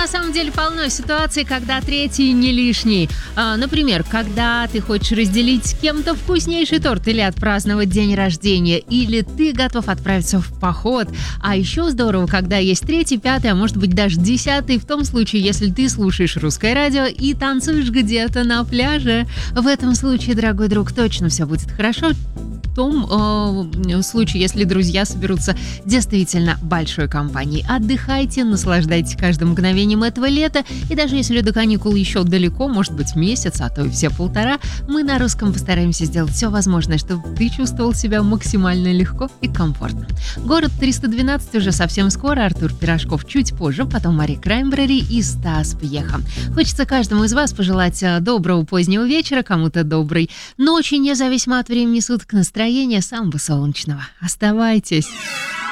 на самом деле полно ситуаций, когда третий не лишний. Например, когда ты хочешь разделить с кем-то вкуснейший торт или отпраздновать день рождения, или ты готов отправиться в поход. А еще здорово, когда есть третий, пятый, а может быть даже десятый, в том случае, если ты слушаешь русское радио и танцуешь где-то на пляже. В этом случае, дорогой друг, точно все будет хорошо. В том случае, если друзья соберутся действительно большой компанией. Отдыхайте, наслаждайтесь каждым мгновением этого лета. И даже если до каникул еще далеко, может быть месяц, а то и все полтора, мы на русском постараемся сделать все возможное, чтобы ты чувствовал себя максимально легко и комфортно. Город 312 уже совсем скоро, Артур Пирожков чуть позже, потом Мари Краймбрери и Стас Пьеха. Хочется каждому из вас пожелать доброго позднего вечера, кому-то доброй ночи, независимо от времени суток, настроения самого солнечного. Оставайтесь!